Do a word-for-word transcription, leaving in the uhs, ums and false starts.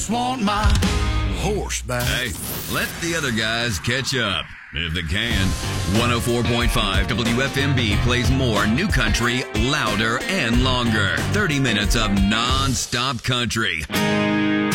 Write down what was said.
Want my horse back. Hey, let the other guys catch up, if they can. one oh four point five W F M B plays more new country, louder and longer. thirty minutes of non-stop country.